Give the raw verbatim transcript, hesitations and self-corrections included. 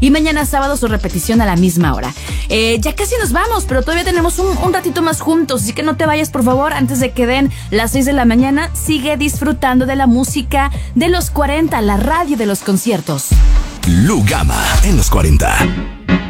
y mañana sábado su repetición a la misma hora. Eh, ya casi nos vamos, pero todavía tenemos un, un ratito más juntos, así que no te vayas, por favor, antes de que den las seis de la mañana. Sigue disfrutando de la música de los cuarenta, la radio de los conciertos. Lugama en los cuarenta.